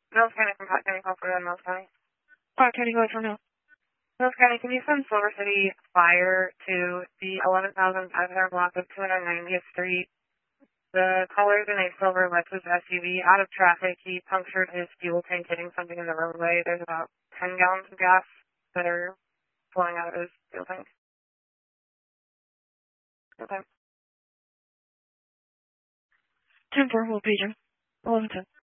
Mills County from Pot County, California, Mills County. Pot County, go ahead for now. Mills County, can you send Silver City Fire to the 11,500 block of 290th Street? The caller's in a silver Lexus SUV, out of traffic. He punctured his fuel tank hitting something in the roadway. There's about 10 gallons of gas that are flowing out of his fuel tank. Okay. 10-4, we'll page him. 11-10.